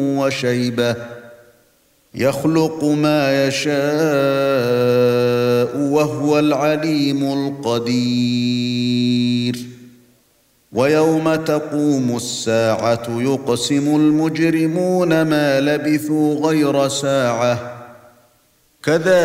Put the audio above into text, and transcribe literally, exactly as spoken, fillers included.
وشيبة يخلق ما يشاء وهو العليم القدير ويوم تقوم الساعة يقسم المجرمون ما لبثوا غير ساعة كذلك